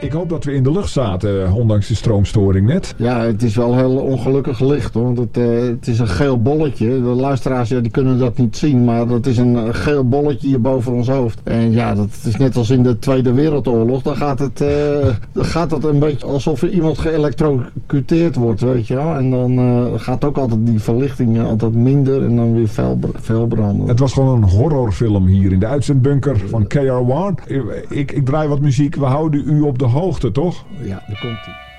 Ik hoop dat we in de lucht zaten, ondanks de stroomstoring net. Ja, het is wel heel ongelukkig licht, hoor. Want het is een geel bolletje. De luisteraars die kunnen dat niet zien, maar dat is een geel bolletje hier boven ons hoofd. En ja, dat is net als in de Tweede Wereldoorlog. Dan gaat het een beetje alsof er iemand geëlektrocuteerd wordt, weet je wel. En dan gaat ook altijd die verlichting altijd minder en dan weer veel branden. Het was gewoon een horrorfilm hier in de uitzendbunker van KR1. Ik draai wat muziek. We houden u op de hoogte, toch? Ja, daar komt ie.